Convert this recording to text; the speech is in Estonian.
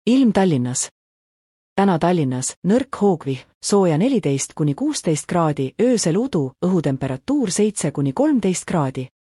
ilm Tallinnas. Täna Tallinnas nõrk hoogvihm, sooja 14–16 kraadi, öösel udu, õhutemperatuur 7–13 kraadi.